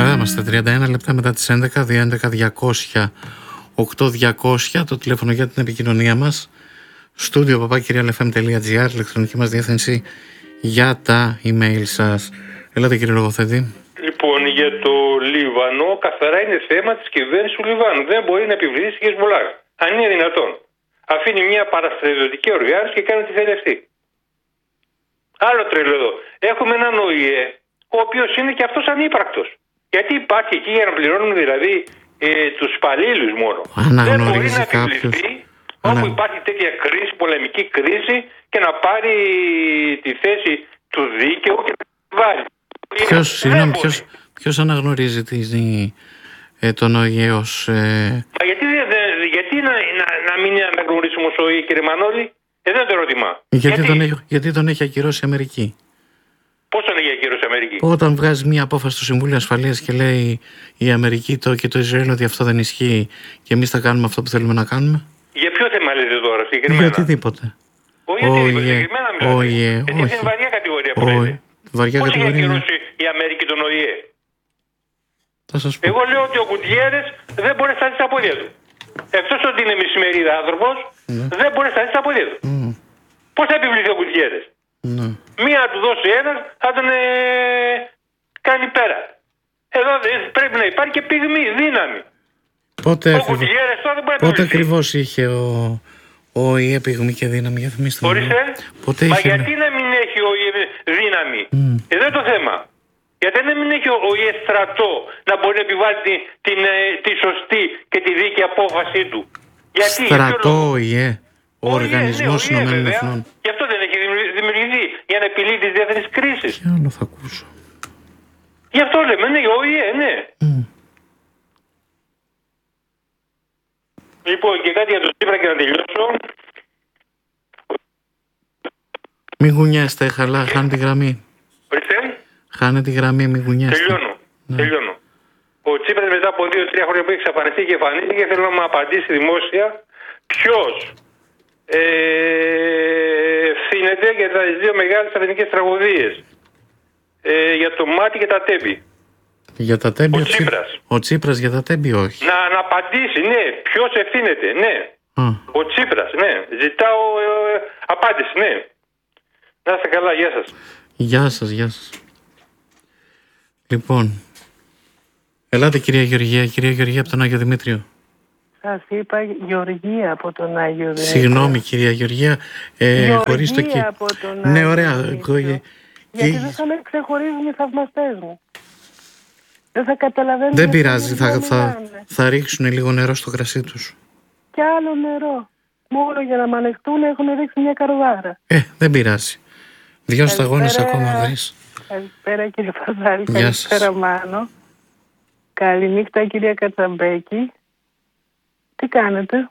Εδώ είμαστε 31 λεπτά μετά τις 11, 211-200, 8-200, το τηλέφωνο για την επικοινωνία μας. Στούντιο papakirialfm.gr, ηλεκτρονική μας διεύθυνση για τα email σας. Ελάτε κύριε λογοθέτη. Λοιπόν, για το Λίβανο, καθαρά είναι θέμα της κυβέρνησης του Λιβάνου. Δεν μπορεί να επιβλήσει και Χεσμολάχ. Αν είναι δυνατόν. Αφήνει μια παραστρατιωτική οργάνωση και κάνει ό,τι θέλει αυτή. Άλλο τρελό εδώ. Έχουμε έναν ΟΗΕ, ο οποίος είναι και αυτός ανύπαρκτος. Γιατί υπάρχει εκεί για να πληρώνουμε δηλαδή τους υπαλλήλους μόνο. Δεν μπορεί να επιβληθεί όπου υπάρχει τέτοια κρίση, πολεμική κρίση, και να πάρει τη θέση του δίκαιου και να τη βάλει. Ποιος αναγνωρίζει τον ΟΗΕ ως... Γιατί να μην αναγνωρίσουμε ως ΟΗΕ, κύριε Μανώλη? Δεν είναι το ερώτημα. Γιατί τον έχει ακυρώσει η Αμερική. Πώς τον έχει ακυρώσει η Αμερική? Όταν βγάζει μια απόφαση στο Συμβούλιο Ασφαλείας και λέει η Αμερική και το Ισραήλ ότι αυτό δεν ισχύει και εμείς θα κάνουμε αυτό που θέλουμε να κάνουμε. Για ποιο θέμα λέτε τώρα συγκεκριμένα? Για οτιδήποτε. ΟΗΕ. Γιατί είναι βαριά κατηγορία που λέτε. Πώς έχει ακυρώσει η Αμερική τον ΟΗΕ? Εγώ λέω ότι ο Γκουτιέρες δεν μπορεί να σταθεί στα πόδια του. Εκτός ότι είναι μισημερίδα άνθρωπος, δεν μπορεί να σταθεί στα πόδια του. Πώς θα επιβληθεί ο Γκουτιέρες? Μία να του δώσει ένας, θα τον κάνει πέρα. Εδώ πρέπει να υπάρχει και πυγμή, δύναμη. Πότε ακριβώς είχε ο ΟΗΕ πυγμή και δύναμη? Για θυμίστε. Μα γιατί να μην έχει ο ΟΗΕ δύναμη? Εδώ είναι το θέμα. Γιατί να μην έχει ο ΟΗΕ στρατό να μπορεί να επιβάλλει τη σωστή και τη δίκαιη απόφασή του? Στρατό ΟΗΕ, ο Οργανισμός Ηνωμένων Εθνών. Γι' αυτό δεν έχει δημιουργηθεί, για να επιλύει τις διεθνείς κρίσεις. Τι άλλο θα ακούσω? Γι' αυτό λέμε, ναι, ο ΟΗΕ, ναι. Λοιπόν, και κάτι για το Τσίπρα και να τελειώσω. Μην γουνιάστε, χάνει τη γραμμή. Χάνε τη γραμμή, μην γουνιάστε. Τελειώνω. Ο Τσίπρας μετά από 2-3 χρόνια που έχει εξαφανιστεί και εμφανίστηκε, θέλω να μου απαντήσει δημόσια ποιος ευθύνεται για τις δύο μεγάλες ελληνικές τραγωδίες. Για το Μάτι και τα Τέμπη. Για τα Τέμπη, ο Τσίπρας. Ο Τσίπρας για τα Τέμπη, όχι. Να απαντήσει, ναι. Ποιος ευθύνεται, ναι. Ο Τσίπρας, ναι. Ζητάω απάντηση, ναι. Να είστε καλά, γεια σας. Γεια σας. Λοιπόν, ελάτε κυρία Γεωργία από τον Άγιο Δημήτριο. Σας είπα Γεωργία από τον Άγιο Δημήτριο. Συγγνώμη κυρία Γεωργία, χωρίς το Γεωργία από τον Άγιο Ναι, ωραία. Γιατί δεν θα με ξεχωρίζουν οι θαυμαστές μου. Δεν θα καταλαβαίνουν. Δεν πειράζει, θα ρίξουν λίγο νερό στο κρασί τους. Κι άλλο νερό. Μόνο για να μ' ανεχτούν έχουν ρίξει μια καρδάρα. Δεν πειράζει. 2 σταγόνες ακόμα βρεις. Καλησπέρα κύριε Παζάλη, καλησπέρα Μάνο. Καληνύχτα κυρία Κατσαμπέκη. Τι κάνετε?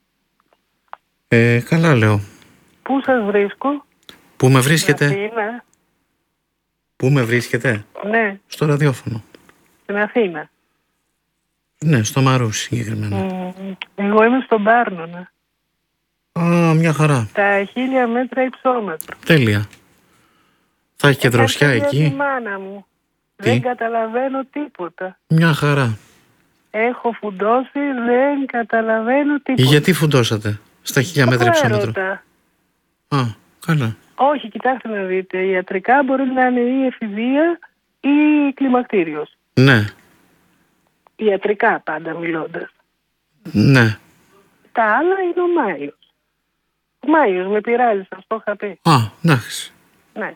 Καλά λέω. Πού σας βρίσκω? Πού με βρίσκετε? Αθήνα. Πού με βρίσκετε? Ναι. Στο ραδιόφωνο. Στην Αθήνα. Ναι, στο Μαρούσι συγκεκριμένα. Εγώ είμαι στον Πάρνονα. Μια χαρά. Τα 1000 μέτρα υψόμετρο. Τέλεια. Θα έχει και δροσιά εκεί. Τη μάνα μου. Δεν καταλαβαίνω τίποτα. Μια χαρά. Έχω φουντώσει, δεν καταλαβαίνω τίποτα. Γιατί φουντώσατε στα 1000 μέτρα υψόμετρο? Καλά. Όχι, κοιτάξτε να δείτε. Ιατρικά μπορεί να είναι ή εφηβεία ή κλιμακτήριος. Ναι. Ιατρικά πάντα μιλώντας. Ναι. Τα άλλα είναι ο Μάιος. Ο Μάιος με πειράζει, σας το είχα πει. Εντάξει. Ναι.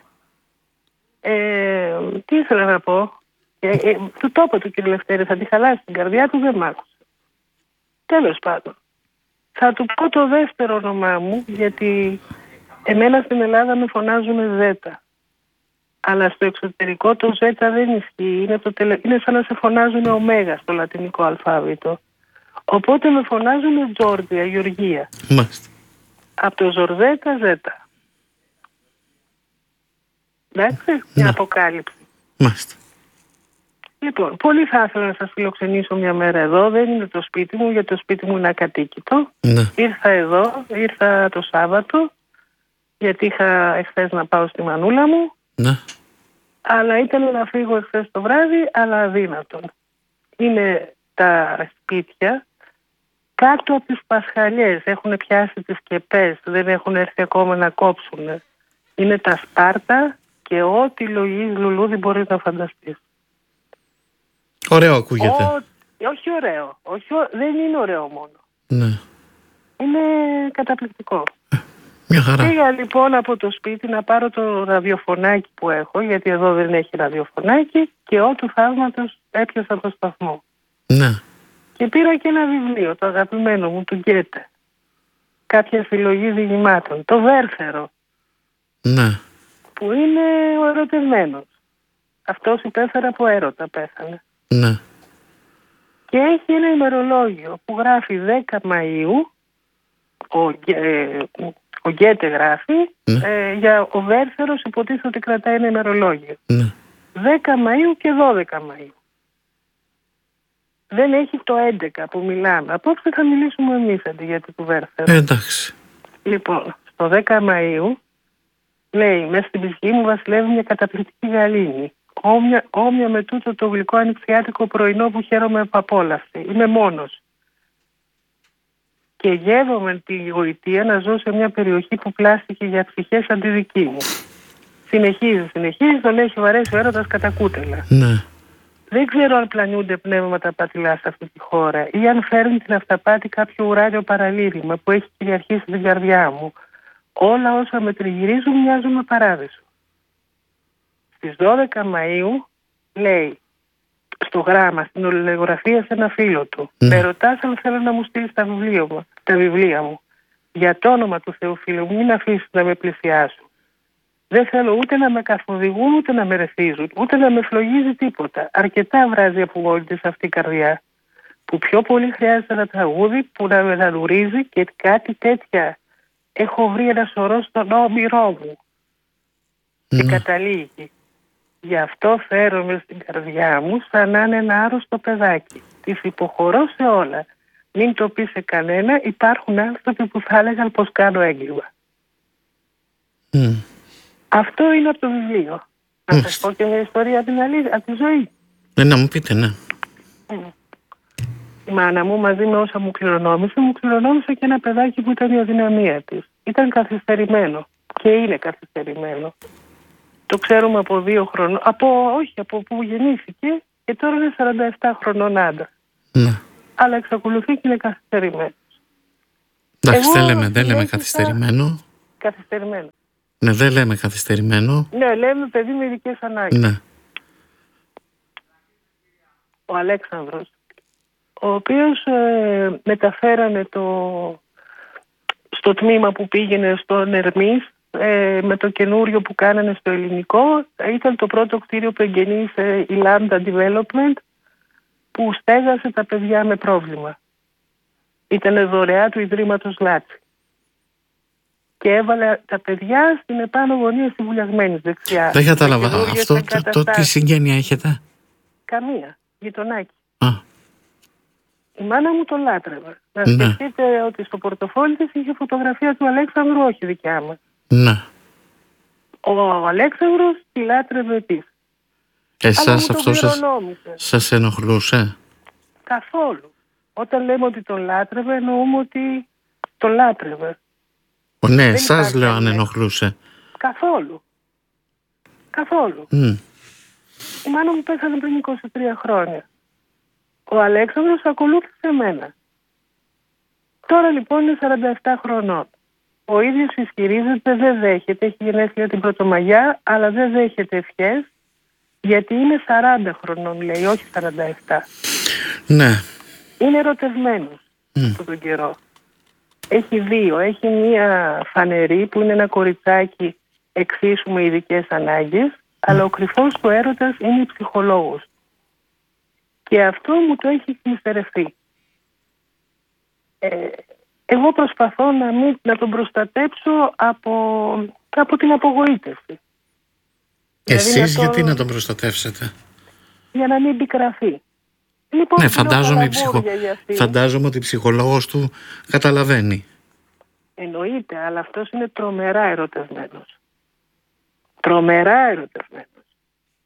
Τι ήθελα να πω. Του το είπα του κύριε Λευτέρη, θα τη χαλάσει την καρδιά του, δεν μ' άκουσε. Τέλος πάντων. Θα του πω το δεύτερο όνομά μου, γιατί εμένα στην Ελλάδα με φωνάζουν Ζέτα. Αλλά στο εξωτερικό το Ζέτα δεν ισχύει. Είναι σαν να σε φωνάζουν Ωμέγα στο λατινικό αλφάβητο. Οπότε με φωνάζουν Τζόρτζια, Γεωργία. Μάλιστα. Από το Ζορζέτα, Ζέτα. Εντάξει, μια αποκάλυψη. Μάλιστα. Λοιπόν, πολύ θα ήθελα να σας φιλοξενήσω μια μέρα εδώ. Δεν είναι το σπίτι μου, γιατί το σπίτι μου είναι ακατοίκητο. Ναι. Ήρθα εδώ, ήρθα το Σάββατο, γιατί είχα εχθές να πάω στη μανούλα μου. Ναι. Αλλά ήθελα να φύγω εχθές το βράδυ, αλλά αδύνατον. Είναι τα σπίτια κάτω από τις Πασχαλιές. Έχουν πιάσει τις σκεπές, δεν έχουν έρθει ακόμα να κόψουν. Είναι τα Σπάρτα και ό,τι λουλούδι μπορείς να φανταστείς. Ωραίο ακούγεται. Όχι ωραίο. Δεν είναι ωραίο μόνο. Ναι. Είναι καταπληκτικό. Μια χαρά. Πήγα λοιπόν από το σπίτι να πάρω το ραδιοφωνάκι που έχω, γιατί εδώ δεν έχει ραδιοφωνάκι, και του θαύματος έπιασα το σταθμό. Ναι. Και πήρα και ένα βιβλίο, το αγαπημένο μου, του Γκέτε. Κάποια συλλογή διηγημάτων. Το Βέρθερο. Ναι. Που είναι ο ερωτευμένος. Αυτός υπέφερε από έρωτα, πέθανε. Ναι. Και έχει ένα ημερολόγιο που γράφει 10 Μαΐου, ο Γκέτε γράφει, για ο Βέρθερος υποτίθεται ότι κρατάει ένα ημερολόγιο. Ναι. 10 Μαΐου και 12 Μαΐου. Δεν έχει το 11 που μιλάμε. Απόψε θα μιλήσουμε εμείς αντί για του Βέρθερου. Εντάξει. Λοιπόν, στο 10 Μαΐου λέει: μέσα στην ψυχή μου βασιλεύει μια καταπληκτική γαλήνη. Όμοια με τούτο το γλυκό ανοιξιάτικο πρωινό που χαίρομαι από απόλαυση. Είμαι μόνος. Και γεύομαι τη γοητεία να ζω σε μια περιοχή που πλάστηκε για ψυχές σαν τη δική μου. Συνεχίζει, τον έχει βαρέσει ο έρωτας κατά κούτελα. Ναι. Δεν ξέρω αν πλανιούνται πνεύματα πατηλά σε αυτή τη χώρα ή αν φέρνει την αυταπάτη κάποιο ουράνιο παραλήρημα που έχει κυριαρχήσει στην καρδιά μου. Όλα όσα με τριγυρίζουν μοιάζουν με παράδεισο. Στις 12 Μαΐου λέει στο γράμμα, στην ολιγογραφία σε ένα φίλο του: με ρωτάς αν θέλω να μου στείλεις τα βιβλία μου. Για το όνομα του Θεού, φίλου μου, μην αφήσεις να με πλησιάσουν. Δεν θέλω ούτε να με καθοδηγούν, ούτε να με ρεθίζουν, ούτε να με φλογίζει τίποτα. Αρκετά βράζει από μόνη της αυτή η καρδιά. Που πιο πολύ χρειάζεται ένα τραγούδι που να με ανουρίζει, και κάτι τέτοια έχω βρει ένα σωρό στον όμηρό μου. Και καταλήγει: γι' αυτό φέρομαι στην καρδιά μου σαν να είναι ένα άρρωστο παιδάκι. Της υποχωρώ σε όλα. Μην το πει σε κανένα, υπάρχουν άνθρωποι που θα έλεγαν πως κάνω έγκλημα. Αυτό είναι από το βιβλίο. Να σας πω και μια ιστορία από τη ζωή. Να μου πείτε, ναι. Η μάνα μου μαζί με όσα μου κληρονόμησε και ένα παιδάκι που ήταν η αδυναμία της. Ήταν καθυστερημένο και είναι καθυστερημένο. Το ξέρουμε από 2 χρονών, από που γεννήθηκε, και τώρα είναι 47 χρονών άντρα. Ναι. Αλλά εξακολουθεί και είναι καθυστερημένο. Εντάξει, δεν λέμε καθυστερημένο. Καθυστερημένο. Ναι, δεν λέμε καθυστερημένο. Ναι, λέμε παιδί με ειδικές ανάγκες. Ναι. Ο Αλέξανδρος, ο οποίος μεταφέρανε στο τμήμα που πήγαινε στον Ερμής, με το καινούριο που κάνανε στο ελληνικό, ήταν το πρώτο κτίριο που εγγενήσε η Lambda Development, που στέγασε τα παιδιά με πρόβλημα. Ήταν δωρεά του Ιδρύματος Λάτσι. Και έβαλε τα παιδιά στην επάνω γωνία στη βουλιαγμένη δεξιά. Δεν κατάλαβα. Αυτό το τι συγγένεια έχετε? Καμία. Γειτονάκι. Α. Η μάνα μου το λάτρευε. Να σκεφτείτε ότι στο πορτοφόλι της είχε φωτογραφία του Αλέξανδρου, όχι δικιά μας. Ναι. Ο Αλέξανδρος τη λάτρευε επίσης. Εσάς αυτό σας ενοχλούσε? Καθόλου. Όταν λέμε ότι τον λάτρευε, εννοούμε ότι τον λάτρευε. Ναι, εσάς λέω αν ενοχλούσε. Καθόλου. Η μάνα μου πέθανε πριν 23 χρόνια. Ο Αλέξανδρος ακολούθησε εμένα. Τώρα λοιπόν είναι 47 χρονών. Ο ίδιος ισχυρίζεται, δεν δέχεται, έχει γενέθλια την Πρωτομαγιά, αλλά δεν δέχεται ευχές, γιατί είναι 40 χρονών, λέει, όχι 47. Ναι. Είναι ερωτευμένος αυτόν τον καιρό. Έχει 2. Έχει μία φανερή που είναι ένα κοριτσάκι εξίσου με ειδικές ανάγκες, αλλά ο κρυφός του έρωτας είναι η ψυχολόγος. Και αυτό μου το έχει εκμυστερευτεί. Εγώ προσπαθώ να τον προστατέψω από την απογοήτευση. Εσείς δηλαδή γιατί να τον προστατεύσετε? Για να μην πικραθεί. Λοιπόν, ναι, φαντάζομαι ότι η ψυχολόγος του καταλαβαίνει. Εννοείται, αλλά αυτός είναι τρομερά ερωτευμένος. Τρομερά ερωτευμένος.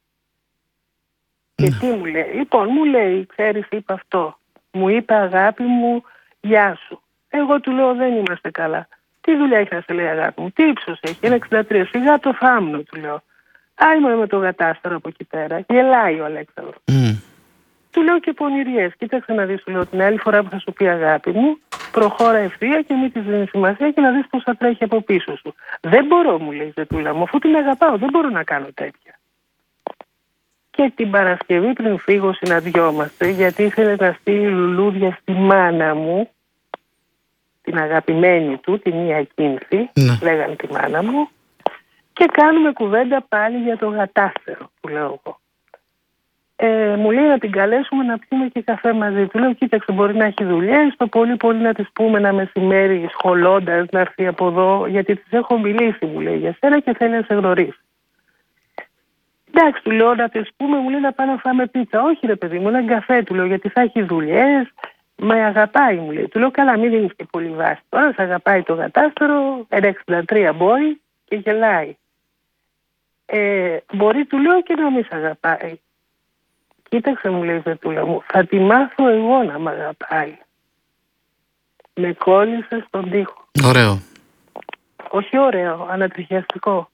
Και τι μου λέει? Λοιπόν, μου λέει, ξέρεις, είπα αυτό. Μου είπε, αγάπη μου, γεια σου. Εγώ του λέω, δεν είμαστε καλά. Τι δουλειά έχει να σε λέει, αγάπη μου? Τι ύψος έχει? 1,63. Σιγά το θάμνο, του λέω. Άιμα με το γατάστερο από εκεί πέρα. Γελάει ο Αλέξανδρος. Του λέω και πονηριές. Κοίταξε να δεις, του λέω, την άλλη φορά που θα σου πει, αγάπη μου, προχώρα ευθεία και μην της δίνεις σημασία και να δεις πώς θα τρέχει από πίσω σου. Δεν μπορώ, μου λέει, Ζετούλα μου, αφού την αγαπάω, δεν μπορώ να κάνω τέτοια. Και την Παρασκευή πριν φύγω συναντιόμαστε, γιατί ήθελε να στείλει λουλούδια στη μάνα μου, την αγαπημένη του, την Ιακίνθη, λέγανε τη μάνα μου, και κάνουμε κουβέντα πάλι για το γατάστερο, που λέω εγώ. Μου λέει να την καλέσουμε να πιούμε και καφέ μαζί. Του λέω, κοίταξε, μπορεί να έχει δουλειές, το πολύ πολύ να της πούμε ένα μεσημέρι σχολώντας να έρθει από εδώ, γιατί της έχω μιλήσει, μου λέει, για σένα και θέλει να σε γνωρίσει. Εντάξει, του λέω να της πούμε, μου λέει να πάμε να φάμε πίτσα. Όχι ρε παιδί μου, έναν καφέ, του λέω, γιατί θα έχει δουλειές, με αγαπάει, μου λέει. Του λέω, καλά, μην δίνεις και πολύ βάση. Τώρα σε αγαπάει το γατάστερο, 1,63 μπορεί και γελάει. Μπορεί, του λέω, και να μην σε αγαπάει. Κοίταξε, μου λέει, Ζετούλα μου, θα τη μάθω εγώ να μ' αγαπάει. Με κόλλησε στον τοίχο. Ωραίο. Όχι ωραίο, ανατριχιαστικό.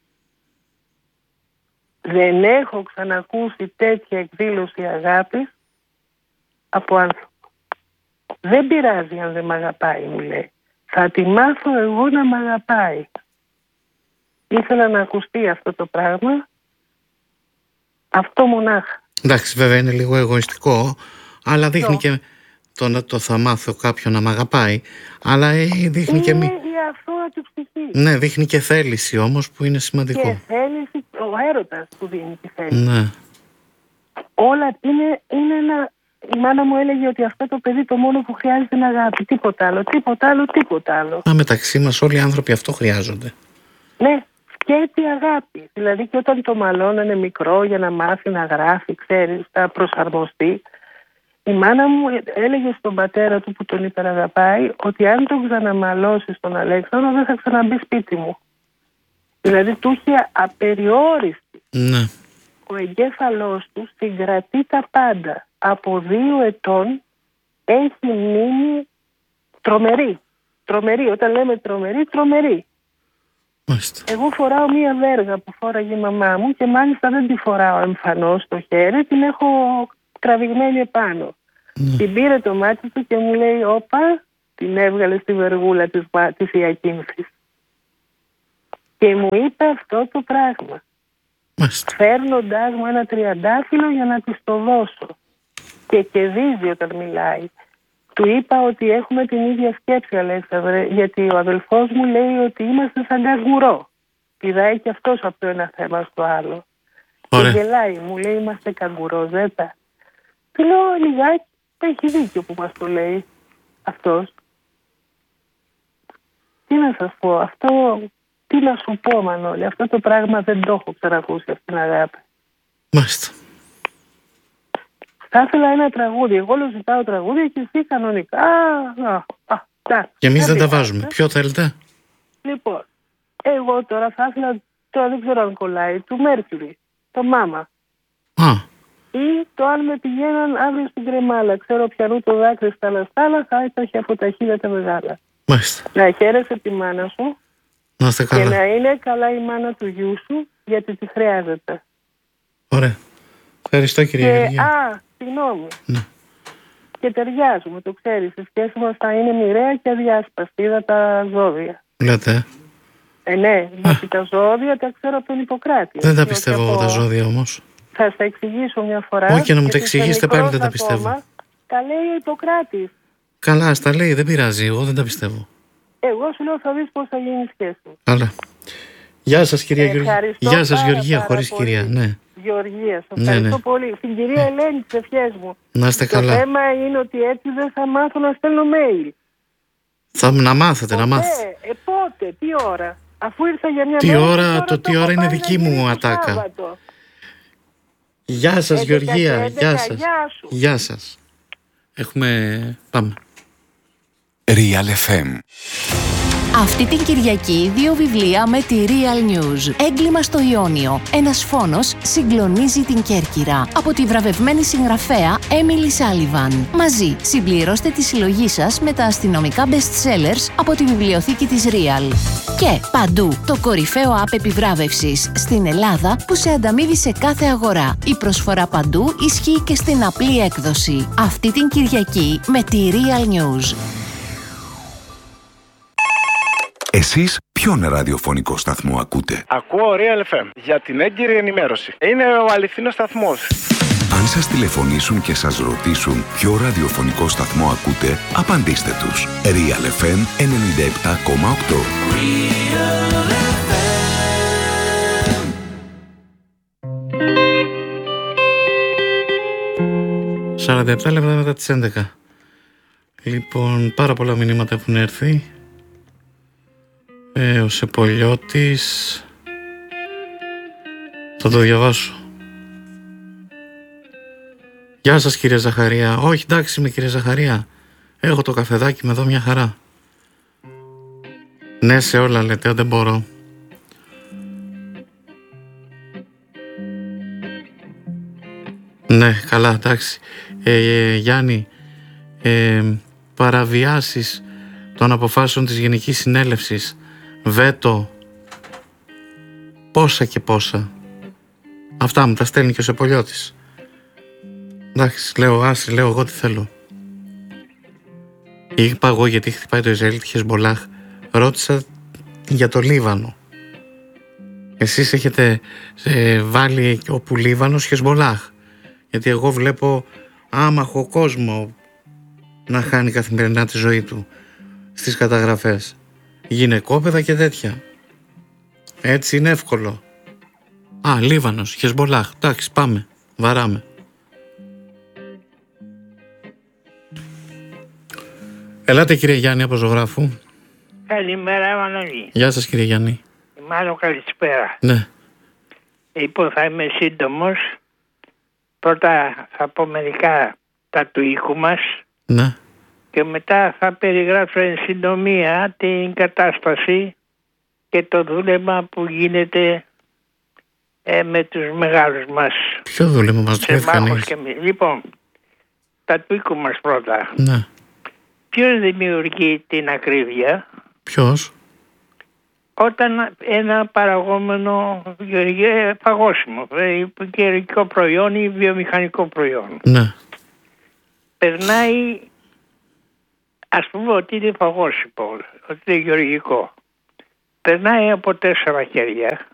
Δεν έχω ξανακούσει τέτοια εκδήλωση αγάπης από άνθρωπο. Δεν πειράζει αν δεν μ' αγαπάει, μου λέει. Θα τη μάθω εγώ να μ' αγαπάει. Ήθελα να ακουστεί αυτό το πράγμα. Αυτό μονάχα. Εντάξει, βέβαια είναι λίγο εγωιστικό, αλλά δείχνει και το θα μάθω κάποιον να μ' αγαπάει, αλλά δείχνει και η αθώα του ψυχή. Ναι, δείχνει και θέληση όμως, που είναι σημαντικό. Και θέληση, ο έρωτας που δίνει τη θέληση. Ναι. Όλα είναι ένα... Η μάνα μου έλεγε ότι αυτό το παιδί το μόνο που χρειάζεται είναι αγάπη. Τίποτα άλλο, τίποτα άλλο, τίποτα άλλο. Μεταξύ μας όλοι οι άνθρωποι αυτό χρειάζονται. Ναι. Και τη αγάπη. Δηλαδή και όταν το μαλώνανε μικρό για να μάθει να γράφει, ξέρεις, να προσαρμοστεί. Η μάνα μου έλεγε στον πατέρα του που τον υπεραγαπάει ότι αν τον ξαναμαλώσει στον Αλέξανδρο δεν θα ξαναμπεί σπίτι μου. Δηλαδή του είχε απεριόριστη. Ναι. Ο εγκέφαλός του συγκρατεί τα πάντα. Από 2 ετών έχει μείνει τρομερή. Τρομερή. Όταν λέμε τρομερή, τρομερή. Μάλιστα. Εγώ φοράω μία βέργα που φόραγε η μαμά μου και μάλιστα δεν τη φοράω εμφανώς στο χέρι, την έχω τραβηγμένη επάνω. Την πήρε το μάτι του και μου λέει, όπα, την έβγαλε στη βεργούλα της Ιακίνθης. Και μου είπε αυτό το πράγμα. Φέρνοντάς μου ένα τριαντάφυλλο για να της το δώσω. Και κερδίζει όταν μιλάει. Του είπα ότι έχουμε την ίδια σκέψη, Αλέξανδρε, γιατί ο αδελφός μου λέει ότι είμαστε σαν καγκουρό. Πηδάει και αυτός από το ένα θέμα στο άλλο. Ωραία. Και γελάει, μου λέει είμαστε καγκουρόζέτα. Του λέω λιγάκι, έχει δίκιο που μας το λέει αυτός. Τι να σας πω, αυτό, τι να σου πω Μανώλη, αυτό το πράγμα δεν το έχω ξανακούσει αυτήν την αγάπη. Μάλιστα. Θα ήθελα ένα τραγούδι. Εγώ όλο ζητάω τραγούδια και εσύ κανονικά. Και εμείς δεν τα βάζουμε. Ποιο θέλετε? Λοιπόν, εγώ τώρα θα ήθελα, τώρα δεν ξέρω αν κολλάει, του Μέρκιουρι, το Μάμα. Ή το αν με πηγαίναν αύριο στην κρεμάλα. Ξέρω πιανού το δάκρυ στα λαστάλα, θα έτρεχε από τα χείλια τα μεγάλα. Μάλιστα. Να χαίρεσαι τη μάνα σου. Να είστε καλά. Και να είναι καλά η μάνα του γιού σου, γιατί τη χρειάζεται. Ωραία. Ευχαριστώ κυρία Γεωργία. Συγγνώμη. Ναι. Και ταιριάζουμε, το ξέρεις. Η σχέση μας θα είναι μοιραία και αδιάσπαστη. Είδα τα ζώδια. Λέτε. Ναι, γιατί τα ζώδια τα ξέρω από τον Ιπποκράτη. Δεν τα πιστεύω τα ζώδια όμως. Θα στα εξηγήσω μια φορά. Όχι, να μου τα εξηγήσετε πάλι, δεν τα πιστεύω. Τα λέει ο Ιπποκράτης. Καλά, στα λέει, δεν πειράζει. Εγώ δεν τα πιστεύω. Εγώ σου λέω θα δεις πώς θα γίνει η σχέση. Καλά. Γεια σας κυρία Γεωργία. Γεια σας Γεωργία, χωρίς κυρία. Ναι. Γεωργία, σας ευχαριστώ πολύ. Στην κυρία Ελένη τις ευχές μου. Να είστε καλά. Το θέμα είναι ότι έτσι δεν θα μάθω να στέλνω mail. Να μάθετε, να μάθετε. Πότε, τι ώρα. Αφού ήρθα για μια μέρα. Τι ώρα είναι δική μου ατάκα. Γεια σας Γεωργία. Γεια σας. Γεια σας. Πάμε. Real FM. Αυτή την Κυριακή 2 βιβλία με τη Real News. Έγκλημα στο Ιόνιο. Ένας φόνος συγκλονίζει την Κέρκυρα. Από τη βραβευμένη συγγραφέα Emily Sullivan. Μαζί συμπληρώστε τη συλλογή σας με τα αστυνομικά best sellers από τη βιβλιοθήκη της Real. Και παντού το κορυφαίο app επιβράβευσης στην Ελλάδα που σε ανταμείβει σε κάθε αγορά. Η προσφορά παντού ισχύει και στην απλή έκδοση. Αυτή την Κυριακή με τη Real News. Εσείς ποιον ραδιοφωνικό σταθμό ακούτε? Ακούω Real FM για την έγκυρη ενημέρωση. Είναι ο αληθινός σταθμός. Αν σας τηλεφωνήσουν και σας ρωτήσουν ποιο ραδιοφωνικό σταθμό ακούτε, απαντήστε τους. Real FM 97,8. Real FM. 47 λεπτά μετά τις 11. Λοιπόν, πάρα πολλά μηνύματα έχουν έρθει. Ο Σεπολιώτης. Θα το διαβάσω. Γεια σας κύριε Ζαχαρία. Όχι, εντάξει είμαι κύριε Ζαχαρία. Έχω το καφεδάκι με εδώ μια χαρά. Ναι σε όλα λέτε, δεν μπορώ. Ναι, καλά, εντάξει. Γιάννη, παραβιάσεις των αποφάσεων της Γενικής Συνέλευσης, βέτο, πόσα και πόσα. Αυτά μου τα στέλνει και ο Σεπολιώτης. Εντάξει, λέω εγώ τι θέλω. Είπα εγώ γιατί χτυπάει το Ισραήλ τη Χεσμπολάχ. Ρώτησα για το Λίβανο. Εσείς έχετε βάλει όπου Λίβανος Χεσμπολάχ. Γιατί εγώ βλέπω άμαχο κόσμο να χάνει καθημερινά τη ζωή του στις καταγραφές. Γυναικόπαιδα και τέτοια. Έτσι είναι εύκολο. Λίβανος, Χεσμπολάχ. Εντάξει, πάμε. Βαράμε. Ελάτε κύριε Γιάννη από Ζωγράφου. Καλημέρα Μανώλη. Γεια σας κύριε Γιάννη. Μάλλον καλησπέρα. Ναι. Λοιπόν θα είμαι σύντομος. Πρώτα θα πω μερικά τα του οίκου μας. Ναι. Και μετά θα περιγράψω εν συντομία την κατάσταση και το δούλεμα που γίνεται με τους μεγάλους μας. Ποιο δούλεμα μας το έχει κανείς? Λοιπόν, τα του οίκου μας πρώτα. Ναι. Ποιος δημιουργεί την ακρίβεια? Ποιος? Όταν ένα παραγόμενο παγώσιμο, γεωργικό προϊόν ή βιομηχανικό προϊόν, ναι, περνάει, ας πούμε ότι είναι παγώσιμο, ότι είναι γεωργικό, περνάει από 4 χέρια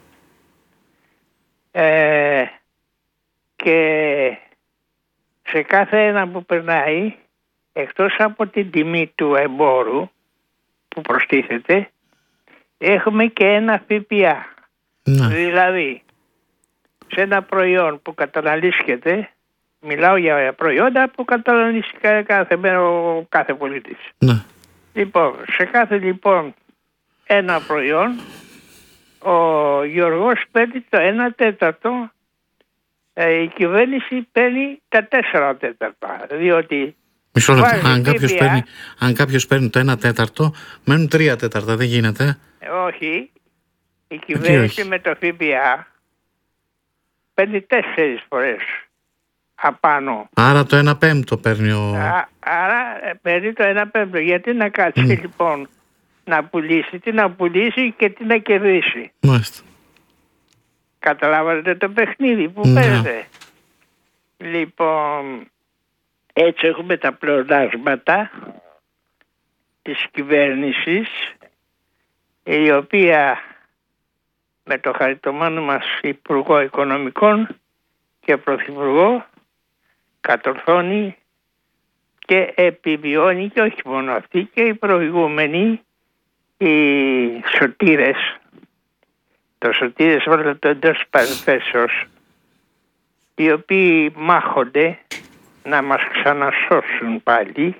και σε κάθε ένα που περνάει, εκτός από την τιμή του εμπόρου που προστίθεται, έχουμε και ένα ΦΠΑ. ναι. Δηλαδή, σε ένα προϊόν που καταναλύσκεται, μιλάω για προϊόντα που καταναλύσει κάθε μέρα ο κάθε πολίτης. Ναι. Λοιπόν, σε κάθε ένα προϊόν, ο Γιώργος παίρνει το 1/4, η κυβέρνηση παίρνει τα 4/4, διότι Μισό λεπτό. Αν κάποιος παίρνει το 1/4, μένουν 3/4. Δεν γίνεται. Όχι. Η κυβέρνηση με το ΦΠΑ παίρνει 4 φορές απάνω. Άρα το 1/5 παίρνει ο... Άρα παίρνει το 1/5. Γιατί να κάτσει λοιπόν να πουλήσει, τι να πουλήσει και τι να κερδίσει. Μάλιστα. Καταλάβατε το παιχνίδι που παίρνετε. Λοιπόν, έτσι έχουμε τα πλεονάσματα της κυβέρνησης, η οποία με το χαριτωμένο μας Υπουργό Οικονομικών και Πρωθυπουργό κατορθώνει και επιβιώνει, και όχι μόνο αυτοί, και οι προηγούμενοι, οι σωτήρες. Το σωτήρες βάλω το εντός παρενθέσεως, οι οποίοι μάχονται να μας ξανασώσουν πάλι.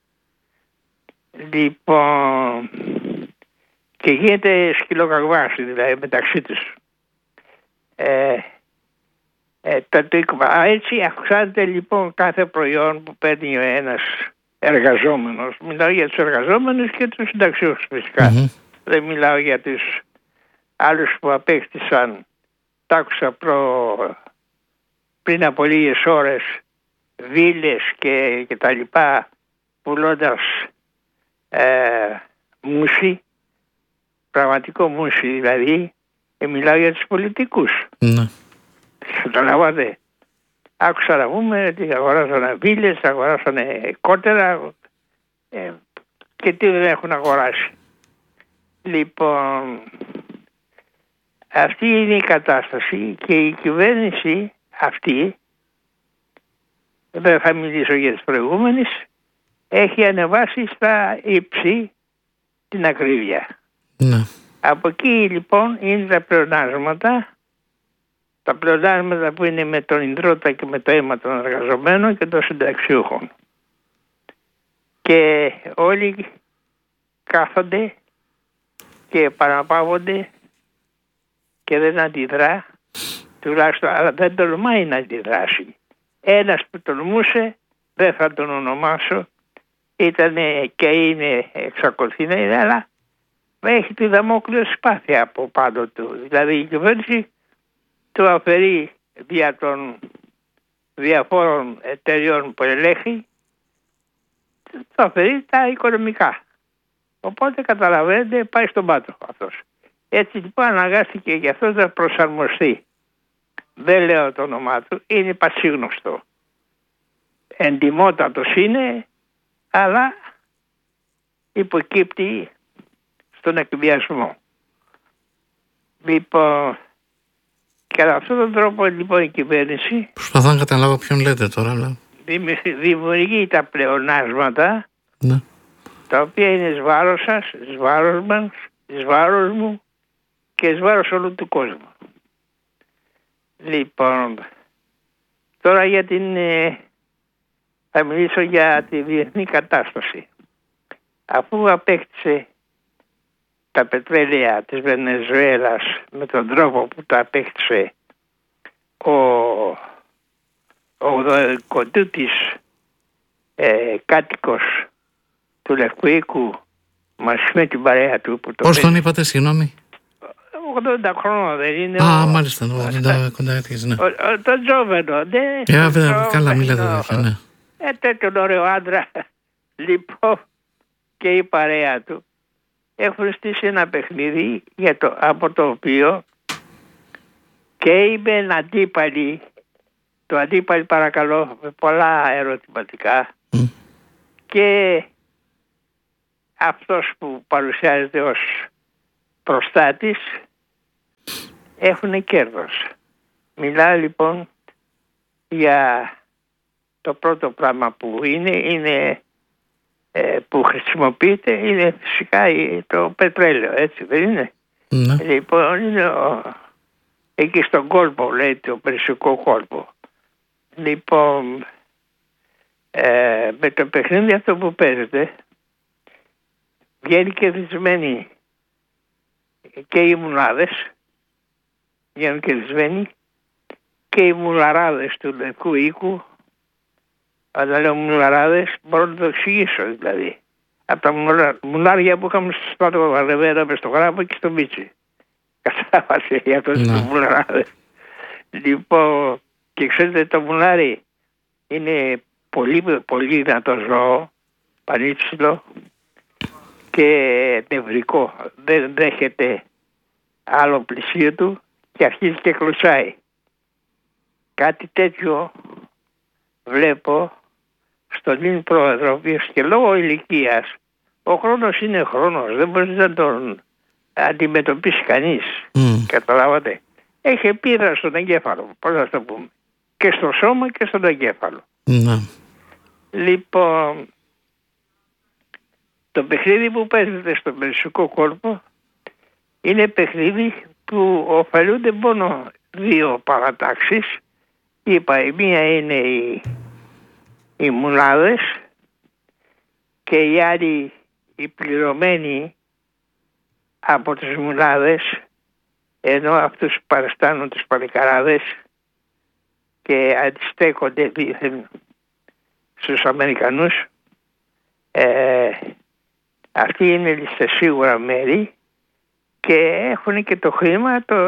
Λοιπόν, και γίνεται σκυλοκαγβάση δηλαδή μεταξύ τους. Έτσι αυξάνεται λοιπόν κάθε προϊόν που παίρνει ο ένας εργαζόμενος. Μιλάω για τους εργαζόμενους και τους συνταξιούχους φυσικά. Δεν μιλάω για τους άλλους που απέκτησαν, τ' άκουσα πριν από λίγες ώρες, βίλες και τα λοιπά, πουλώντας μουσι, πραγματικό μουσι δηλαδή. Μιλάω για τους πολιτικούς. Ναι. Καταλάβατε. Άκουσα να πούμε ότι αγοράσανε βίλες, αγοράσανε κότερα και τι δεν έχουν αγοράσει. Λοιπόν, αυτή είναι η κατάσταση και η κυβέρνηση αυτή, δεν θα μιλήσω για τις προηγούμενες, έχει ανεβάσει στα ύψη την ακρίβεια. Ναι. Από εκεί λοιπόν είναι τα πλεονάσματα που είναι με τον ιδρώτα και με το αίμα των εργαζομένων και των συνταξιούχων. Και όλοι κάθονται και παραπάβονται και δεν αντιδρά, τουλάχιστον, αλλά δεν τολμάει να αντιδράσει. Ένας που τολμούσε, δεν θα τον ονομάσω, ήταν και είναι, εξακολουθεί να είναι, αλλά έχει τη δαμόκλειο σπάθεια από πάνω του. Δηλαδή η κυβέρνηση του αφαιρεί δια των διαφόρων εταιριών που ελέγχει, του αφαιρεί τα οικονομικά. Οπότε καταλαβαίνετε, πάει στον πάτο αυτός. Έτσι λοιπόν αναγκάστηκε για αυτό να προσαρμοστεί. Δεν λέω το όνομά του, είναι πασίγνωστο. Εντιμότατος είναι, αλλά υποκύπτει στον εκβιασμό. Λοιπόν, και με αυτόν τον τρόπο λοιπόν η κυβέρνηση προσπαθώ να καταλάβω ποιον λέτε τώρα, αλλά δημιουργεί τα πλεονάσματα, ναι, τα οποία είναι εις βάρος σας, εις βάρος μας, εις βάρος μου και εις βάρος όλου του κόσμου. Λοιπόν, τώρα θα μιλήσω για τη διεθνή κατάσταση. Αφού απέκτησε τα πετρέλαια της Βενεζουέλας με τον τρόπο που τα απέκτησε ο κοντούτης κάτοικος του Λευκού Οίκου μαζί με την παρέα του που το πώς τον είπατε, συγγνώμη? 80 χρόνια δεν είναι? Μάλιστα, 80 κοντά έτυχες, ναι. Το Τζόβενο, ναι. Καλά, μιλάτε τέτοια, ναι. Τέτοιον ωραίο άντρα, λοιπόν, και η παρέα του έχουν στήσει ένα παιχνίδι από το οποίο και είμαι αντίπαλοι, το αντίπαλοι παρακαλώ με πολλά ερωτηματικά, και αυτός που παρουσιάζεται ως προστάτης έχουν κέρδος. Μιλάω λοιπόν για το πρώτο πράγμα που είναι που χρησιμοποιείται, είναι φυσικά το πετρέλαιο, έτσι δεν είναι? Ναι. Λοιπόν, είναι εκεί στον κόλπο, λέει, το Περσικό κόλπο. Λοιπόν, με το παιχνίδι αυτό που παίζεται, βγαίνει κερδισμένοι και οι μουλάδες, βγαίνουν κερδισμένοι και οι μουλαράδες του Λευκού Οίκου. Όταν λέω μουλαράδες, μπορώ να το εξηγήσω δηλαδή. Από τα μουλάρια που είχαμε στο Σπάτο Βαρδεβέρα, μες στο Γράμμο και στο Μίτσι. Κατάλαβατε για τους μουλαράδες. Λοιπόν, και ξέρετε, το μουλάρι είναι πολύ, πολύ δυνατό ζώο, πανύψηλο και νευρικό. Δεν δέχεται άλλο πλησίο του και αρχίζει και κλωτσάει. Κάτι τέτοιο βλέπω στον νυν πρόεδρο, ο οποίος και λόγω ηλικίας, ο χρόνος είναι χρόνος, δεν μπορεί να τον αντιμετωπίσει κανείς. Καταλάβατε? Έχει επίδραση στον εγκέφαλο, πώς να το πούμε, και στο σώμα και στον εγκέφαλο. Λοιπόν, το παιχνίδι που παίζεται στο Περσικό κόλπο είναι παιχνίδι που ωφελούνται μόνο δύο παρατάξεις. Είπα, η μία είναι οι μουλάδες και οι άλλοι οι πληρωμένοι από τους μουλάδες, ενώ αυτούς παραστάνουν τους παλικαράδες και αντιστέκονται δίθεν στους Αμερικανούς, Αυτοί είναι στα σίγουρα μέρη και έχουν και το χρήμα